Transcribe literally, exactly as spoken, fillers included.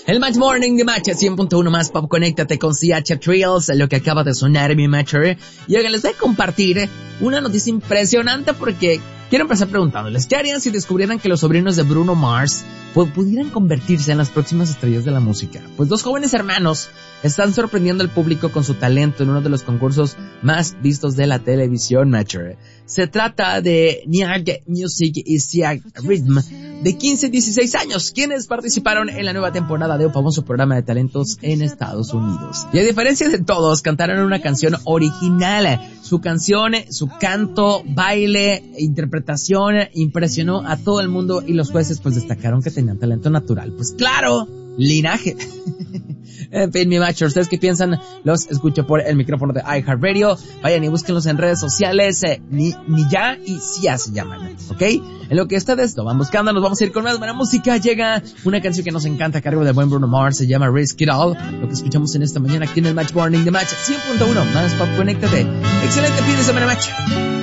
El Match Morning de Match cien punto uno más Pop, conéctate con C H Trails, lo que acaba de sonar mi Matcher. Y oigan, les voy a compartir una noticia impresionante porque quiero empezar preguntándoles, ¿qué harían si descubrieran que los sobrinos de Bruno Mars pues, pudieran convertirse en las próximas estrellas de la música? Pues dos jóvenes hermanos están sorprendiendo al público con su talento en uno de los concursos más vistos de la televisión, Matcher. Se trata de Niag Music y Siag Rhythm, de quince y dieciséis años, quienes participaron en la nueva temporada de un famoso programa de talentos en Estados Unidos. Y a diferencia de todos, cantaron una canción original. Su canción, su canto, baile, interpretación impresionó a todo el mundo y los jueces pues destacaron que tenían talento natural. Pues claro, linaje. En fin, mi Matcher, ¿ustedes qué piensan? Los escucho por el micrófono de iHeartRadio. Vayan y búsquenlos en redes sociales. Eh, ni, ni ya y Sia se llaman, ¿ok? En lo que ustedes lo van buscando, nos vamos a ir con más buena música. Llega una canción que nos encanta a cargo de buen Bruno Mars. Se llama Risk It All. Lo que escuchamos en esta mañana aquí en el Match Morning de Match cien punto uno. Más Pop, conéctate. Excelente fin de semana, Match.